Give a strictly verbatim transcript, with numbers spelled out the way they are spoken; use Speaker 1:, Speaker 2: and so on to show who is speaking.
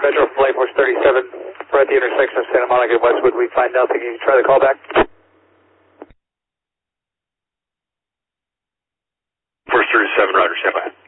Speaker 1: Metro Flight Force thirty-seven. We're at the intersection of Santa Monica and Westwood. We find nothing. Can you try the call back?
Speaker 2: Force thirty-seven, Roger, stand by.